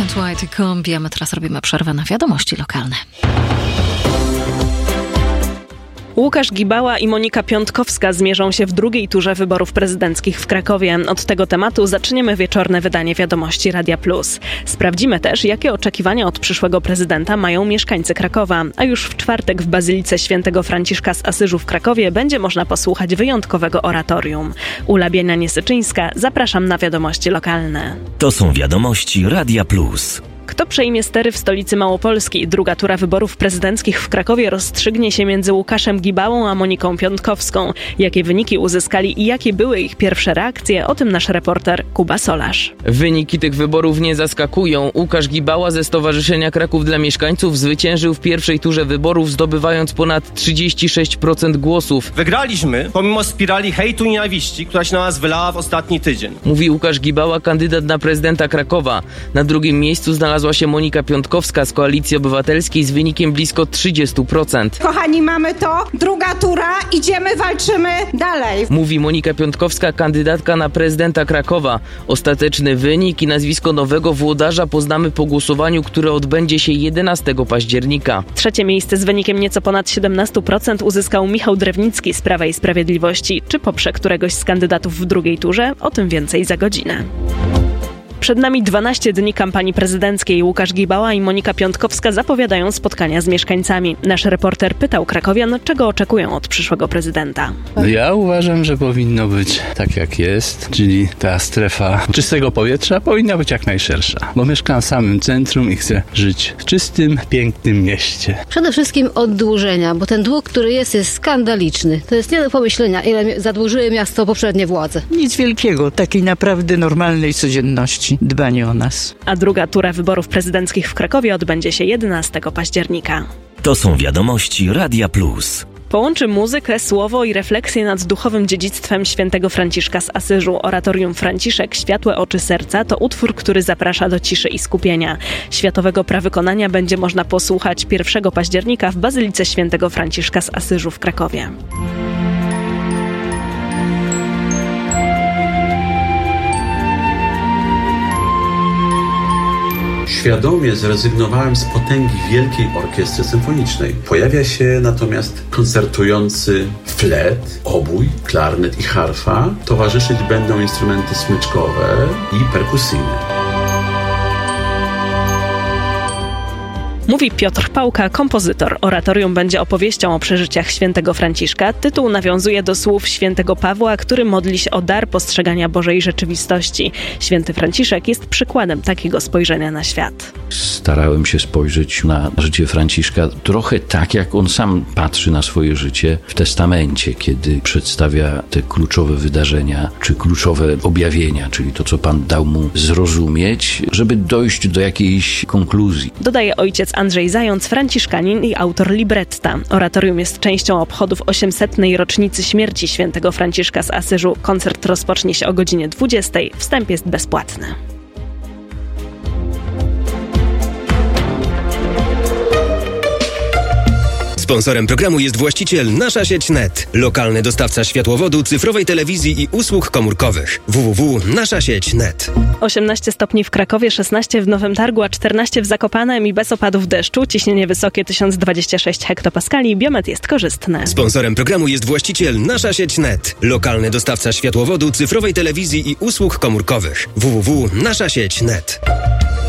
Vincent White i Columbia. My teraz robimy przerwę na wiadomości lokalne. Łukasz Gibała i Monika Piątkowska zmierzą się w drugiej turze wyborów prezydenckich w Krakowie. Od tego tematu zaczniemy wieczorne wydanie Wiadomości Radia Plus. Sprawdzimy też, jakie oczekiwania od przyszłego prezydenta mają mieszkańcy Krakowa. A już w czwartek w Bazylice Świętego Franciszka z Asyżu w Krakowie będzie można posłuchać wyjątkowego oratorium. Ula Bienianie-Syczyńska, zapraszam na Wiadomości lokalne. To są Wiadomości Radia Plus. Kto przejmie stery w stolicy Małopolski? Druga tura wyborów prezydenckich w Krakowie rozstrzygnie się między Łukaszem Gibałą a Moniką Piątkowską. Jakie wyniki uzyskali i jakie były ich pierwsze reakcje? O tym nasz reporter Kuba Solarz. Wyniki tych wyborów nie zaskakują. Łukasz Gibała ze Stowarzyszenia Kraków dla Mieszkańców zwyciężył w pierwszej turze wyborów, zdobywając ponad 36% głosów. Wygraliśmy pomimo spirali hejtu i nienawiści, która się na nas wylała w ostatni tydzień. Mówi Łukasz Gibała, kandydat na prezydenta Krakowa. Na drugim miejscu znalazła się Monika Piątkowska z Koalicji Obywatelskiej z wynikiem blisko 30%. Kochani, mamy to. Druga tura. Idziemy, walczymy dalej. Mówi Monika Piątkowska, kandydatka na prezydenta Krakowa. Ostateczny wynik i nazwisko nowego włodarza poznamy po głosowaniu, które odbędzie się 11 października. Trzecie miejsce z wynikiem nieco ponad 17% uzyskał Michał Drewnicki z Prawa i Sprawiedliwości. Czy poprze któregoś z kandydatów w drugiej turze? O tym więcej za godzinę. Przed nami 12 dni kampanii prezydenckiej. Łukasz Gibała i Monika Piątkowska zapowiadają spotkania z mieszkańcami. Nasz reporter pytał krakowian, czego oczekują od przyszłego prezydenta. Ja uważam, że powinno być tak jak jest, czyli ta strefa czystego powietrza powinna być jak najszersza, bo mieszkam w samym centrum i chcę żyć w czystym, pięknym mieście. Przede wszystkim oddłużenia, bo ten dług, który jest skandaliczny. To jest nie do pomyślenia, ile zadłużyły miasto poprzednie władze. Nic wielkiego, takiej naprawdę normalnej codzienności. Dbanie o nas. A druga tura wyborów prezydenckich w Krakowie odbędzie się 11 października. To są Wiadomości Radia Plus. Połączy muzykę, słowo i refleksję nad duchowym dziedzictwem świętego Franciszka z Asyżu. Oratorium Franciszek Światłe oczy serca to utwór, który zaprasza do ciszy i skupienia. Światowego prawykonania będzie można posłuchać 1 października w Bazylice Świętego Franciszka z Asyżu w Krakowie. Świadomie zrezygnowałem z potęgi Wielkiej Orkiestry Symfonicznej. Pojawia się natomiast koncertujący flet, obój, klarnet i harfa. Towarzyszyć będą instrumenty smyczkowe i perkusyjne. Mówi Piotr Pałka, kompozytor. Oratorium będzie opowieścią o przeżyciach świętego Franciszka. Tytuł nawiązuje do słów świętego Pawła, który modli się o dar postrzegania Bożej rzeczywistości. Święty Franciszek jest przykładem takiego spojrzenia na świat. Starałem się spojrzeć na życie Franciszka trochę tak, jak on sam patrzy na swoje życie w testamencie, kiedy przedstawia te kluczowe wydarzenia, czy kluczowe objawienia, czyli to, co Pan dał mu zrozumieć, żeby dojść do jakiejś konkluzji. Dodaje ojciec Andrzej Zając, franciszkanin i autor libretta. Oratorium jest częścią obchodów 800. rocznicy śmierci świętego Franciszka z Asyżu. Koncert rozpocznie się o godzinie 20. Wstęp jest bezpłatny. Sponsorem programu jest właściciel Nasza Sieć Net, lokalny dostawca światłowodu, cyfrowej telewizji i usług komórkowych. www.naszasieć.net. 18 stopni w Krakowie, 16 w Nowym Targu, a 14 w Zakopanem i bez opadów deszczu. Ciśnienie wysokie 1026 hektopaskali. Biometr jest korzystny. Sponsorem programu jest właściciel Nasza Sieć Net, lokalny dostawca światłowodu, cyfrowej telewizji i usług komórkowych. www.naszasieć.net.